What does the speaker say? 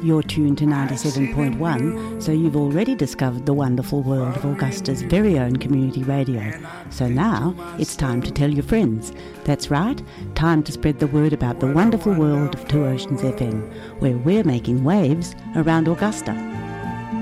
You're tuned to 97.1, so you've already discovered the wonderful world of Augusta's very own community radio. So now it's time to tell your friends. That's right, time to spread the word about the wonderful world of Two Oceans FM, where we're making waves around Augusta.